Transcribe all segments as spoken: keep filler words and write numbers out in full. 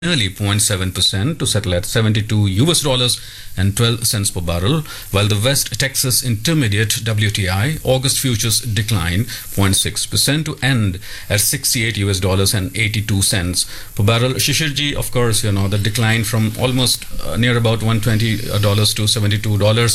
nearly zero point seven percent to settle at seventy-two U S dollars and twelve cents per barrel, while the West Texas Intermediate W T I August futures declined zero point six percent to end at sixty-eight U S dollars and eighty-two cents per barrel. Shishirji, of course, you know, the decline from almost uh, near about one hundred twenty dollars to seventy-two dollars.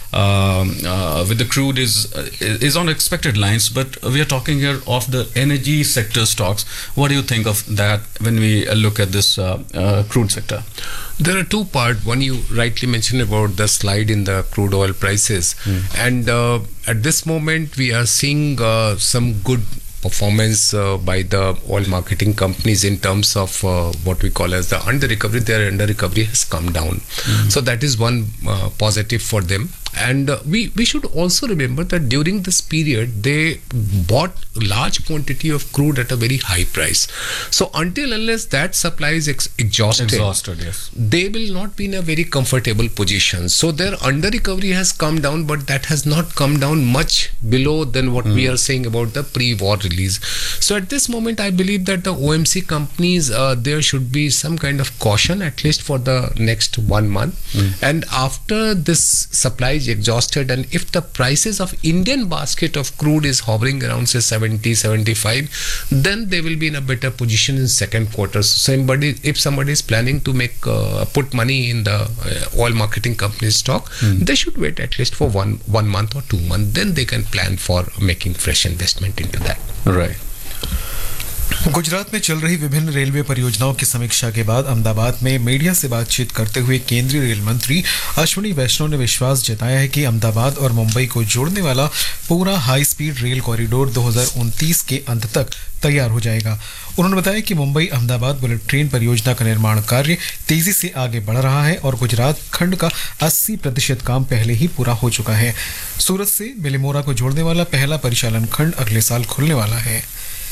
Um, uh, with the crude is uh, is on expected lines, but we are talking here of the energy sector stocks. What do you think of that when we uh, look at this uh, uh, crude sector? There are two parts. One, you rightly mentioned about the slide in the crude oil prices, mm. and uh, at this moment we are seeing uh, some good performance uh, by the oil marketing companies in terms of uh, what we call as the under recovery. Their under recovery has come down, mm. so that is one uh, positive for them. And uh, we we should also remember that during this period they bought large quantity of crude at a very high price. So until unless that supply is ex- exhausted, exhausted, yes, they will not be in a very comfortable position. So their under recovery has come down, but that has not come down much below than what mm. we are saying about the pre-war release. So at this moment, I believe that the O M C companies, uh, there should be some kind of caution at least for the next one month. Mm. And after this supply exhausted, and if the prices of Indian basket of crude is hovering around say seventy, seventy-five, then they will be in a better position in second quarter. So somebody, if somebody is planning to make uh, put money in the uh, oil marketing company stock, mm. they should wait at least for one one month or two months. Then they can plan for making fresh investment into that. Right. Gujarat में चल रही विभिन्न railway परियोजनाओं की समीक्षा के बाद अहमदाबाद में मीडिया से बातचीत करते हुए केंद्रीय रेल मंत्री अश्विनी वैष्णव ने विश्वास जताया है कि अहमदाबाद और मुंबई को जोड़ने वाला पूरा हाई स्पीड रेल कॉरिडोर दो हज़ार उनतीस के अंत तक तैयार हो जाएगा। उन्होंने बताया कि मुंबई अहमदाबाद बुलेट ट्रेन परियोजना का निर्माण कार्य तेजी से आगे बढ़ रहा है और गुजरात खंड का अस्सी प्रतिशत काम पहले ही पूरा हो चुका है। सूरत से बिलीमोरा को जोड़ने वाला पहला परिचालन खंड अगले साल खुलने वाला है।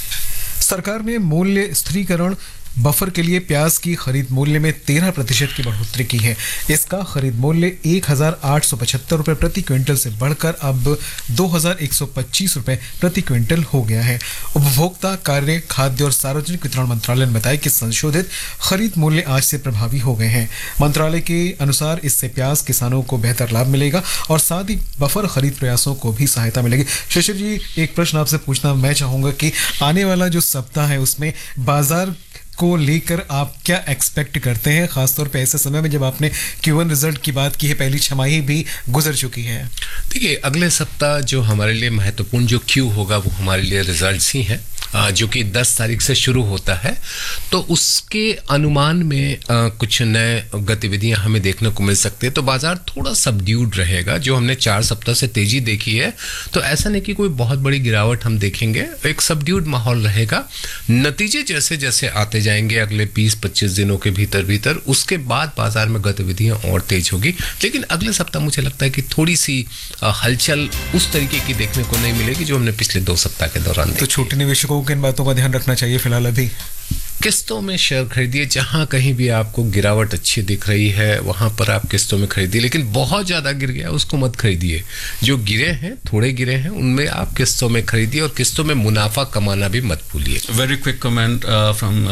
सरकार ने मूल्य स्थिरीकरण बफर के लिए प्याज की खरीद मूल्य में तेरह प्रतिशत की बढ़ोतरी की है। इसका खरीद मूल्य एक हजार आठ सौ पचहत्तर रुपये प्रति क्विंटल से बढ़कर अब दो हजार एक सौ पच्चीस रुपये प्रति क्विंटल हो गया है। उपभोक्ता कार्य, खाद्य और सार्वजनिक वितरण मंत्रालय ने बताया कि संशोधित खरीद मूल्य आज से प्रभावी हो गए हैं। मंत्रालय के अनुसार इससे प्याज किसानों को बेहतर लाभ मिलेगा और साथ ही बफर खरीद प्रयासों को भी सहायता मिलेगी। शिशिर जी, एक प्रश्न आपसे पूछना मैं चाहूँगा कि आने वाला जो सप्ताह है उसमें बाजार को लेकर आप क्या एक्सपेक्ट करते हैं, खासतौर पे ऐसे समय में जब आपने क्यू वन रिजल्ट की बात की है, पहली छमाही भी गुजर चुकी है। देखिए, अगले सप्ताह जो हमारे लिए महत्वपूर्ण जो क्यू होगा वो हमारे लिए रिजल्ट्स ही हैं, जो कि दस तारीख से शुरू होता है। तो उसके अनुमान में आ, कुछ नए गतिविधियां हमें देखने को मिल सकती है। तो बाजार थोड़ा सबड्यूड रहेगा। जो हमने चार सप्ताह से तेजी देखी है, तो ऐसा नहीं कि कोई बहुत बड़ी गिरावट हम देखेंगे। एक सबड्यूड माहौल रहेगा। नतीजे जैसे जैसे आते जाएंगे अगले बीस पच्चीस दिनों के भीतर भीतर, उसके बाद बाजार में गतिविधियां और तेज होगी। लेकिन अगले सप्ताह मुझे लगता है कि थोड़ी सी हलचल उस तरीके की देखने को नहीं मिलेगी जो हमने पिछले दो सप्ताह के दौरान देखी। तो छोटे निवेशकों को किन बातों का ध्यान रखना चाहिए फिलहाल? अभी किस्तों में शेयर खरीदिए। जहां कहीं भी आपको गिरावट अच्छी दिख रही है वहां पर आप किस्तों में खरीदिए, लेकिन बहुत ज्यादा गिर गया उसको मत खरीदिए। जो गिरे हैं, थोड़े गिरे हैं, उनमें आप किस्तों में खरीदिए और किस्तों में मुनाफा कमाना भी मत भूलिए। Very quick comment from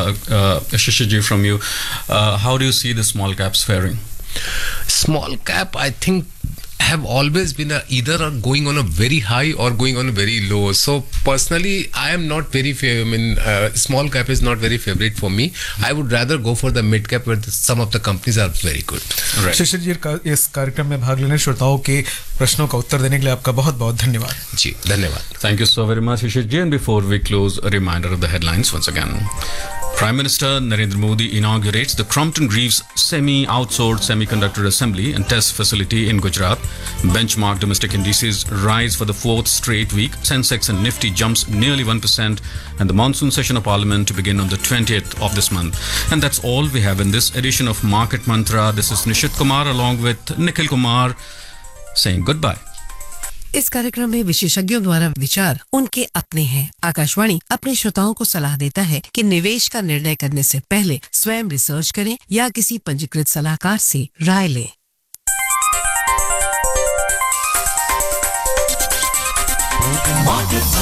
Shishir ji from you, how do you see the small caps fairing? Small cap, I think, have always been a, either are going on a very high or going on a very low. So personally, I am not very, I mean, uh, small cap is not very favorite for me. I would rather go for the mid cap where the, some of the companies are very good. Right. शिशिर जी, इस कार्यक्रम में भाग लेने, श्रोताओं के प्रश्नों का उत्तर देने के लिए आपका बहुत बहुत धन्यवाद। जी, धन्यवाद। Thank you so very much, Shishir ji. And before we close, a reminder of the headlines once again. Prime Minister Narendra Modi inaugurates the Crompton Greaves Semi-Outsourced Semiconductor Assembly and Test Facility in Gujarat. Benchmark domestic indices rise for the fourth straight week. Sensex and Nifty jumps nearly one percent. And the monsoon session of Parliament to begin on the twentieth of this month. And that's all we have in this edition of Market Mantra. This is Nishit Kumar along with Nikhil Kumar saying goodbye. इस कार्यक्रम में विशेषज्ञों द्वारा विचार उनके अपने हैं। आकाशवाणी अपने श्रोताओं को सलाह देता है कि निवेश का निर्णय करने से पहले स्वयं रिसर्च करें या किसी पंजीकृत सलाहकार से राय लें।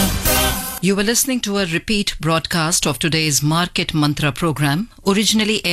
You were listening to a repeat broadcast of today's Market Mantra program, originally aired